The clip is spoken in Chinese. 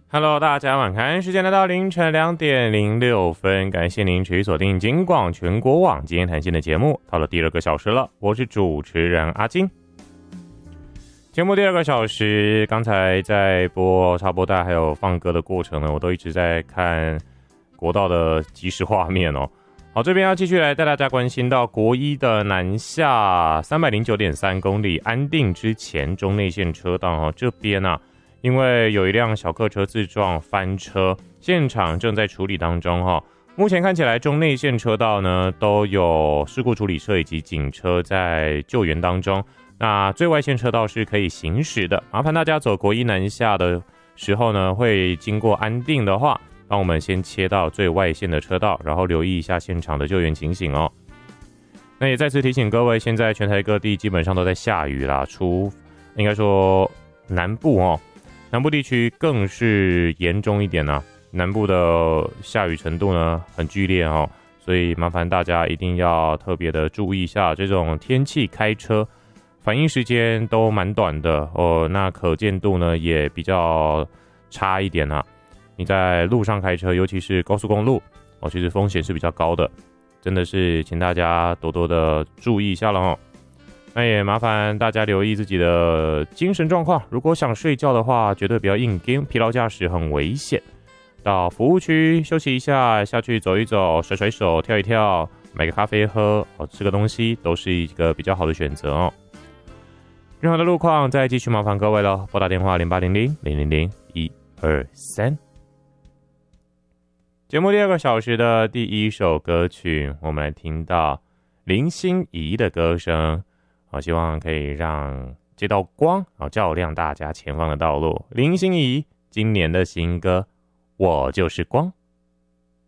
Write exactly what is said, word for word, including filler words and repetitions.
Hello， 大家晚安，时间来到凌晨两点零六分，感谢您持续锁定金广全国网今天谈心的节目，到了第二个小时了，我是主持人阿金。节目第二个小时，刚才在播插播带还有放歌的过程呢，我都一直在看国道的即时画面哦。好，这边要继续来带大家关心到国一的南下 三百零九点三 公里安定之前中内线车道哦，这边啊因为有一辆小客车自撞翻车，现场正在处理当中哈。目前看起来中内线车道呢都有事故处理车以及警车在救援当中，那最外线车道是可以行驶的。麻烦大家走国一南下的时候呢，会经过安定的话，帮我们先切到最外线的车道，然后留意一下现场的救援情形哦。那也再次提醒各位，现在全台各地基本上都在下雨啦，除应该说南部哦。南部地区更是严重一点啊，南部的下雨程度呢很剧烈哦，所以麻烦大家一定要特别的注意一下这种天气开车，反应时间都蛮短的哦，那可见度呢也比较差一点啊。你在路上开车，尤其是高速公路哦，其实风险是比较高的，真的是请大家多多的注意一下了哦。那也麻烦大家留意自己的精神状况，如果想睡觉的话，绝对不要硬跟，疲劳驾驶很危险。到服务区休息一下，下去走一走，甩甩手，跳一跳，买个咖啡喝，哦，吃个东西，都是一个比较好的选择哦。任何的路况，再继续麻烦各位了，拨打电话零八零零零零零一二三。节目第二个小时的第一首歌曲，我们来听到林心怡的歌声。好，希望可以让这道光啊照亮大家前方的道路。林心怡今年的新歌《我就是光》。